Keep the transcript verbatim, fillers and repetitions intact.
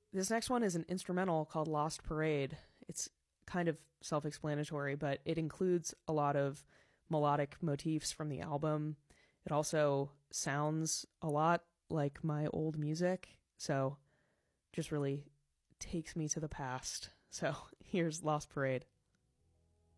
this next one is an instrumental called Lost Parade. It's kind of self-explanatory, but it includes a lot of melodic motifs from the album. It also sounds a lot like my old music, so just really takes me to the past. So here's Lost Parade.